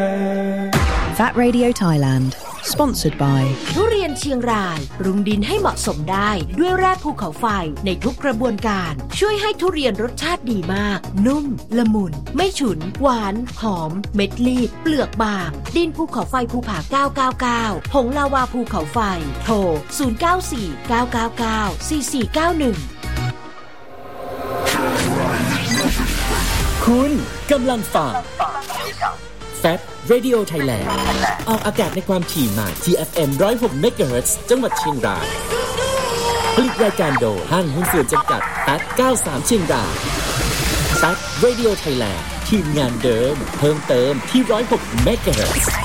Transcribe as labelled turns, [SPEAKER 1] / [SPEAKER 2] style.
[SPEAKER 1] Fat Radio Thailand Sponsored by
[SPEAKER 2] ทุเรียนเชียงรายปรุงดินให้เหมาะสมได้ด้วยแร่ภูเขาไฟในทุกกระบวนการช่วยให้ทุเรียนรสชาติดีมากนุ่มละมุนไม่ฉุนหวานหอมเม็ดรีบเปลือกบางดินภูเขาไฟภูผา999ผงลาวาภูเขาไฟโทร0949994491
[SPEAKER 3] คุณกำลังฟัง Fat Radio Thailand ออกอากาศในความถี่ใหม่ TFM 106 MHz จังหวัดเชียงรายผลิตรายการโดยห้างหุ้นส่วนจำกัด Fat 93 เชียงราย Fat Radio Thailand ทีมงานเดิมเพิ่มเติมที่106 MHz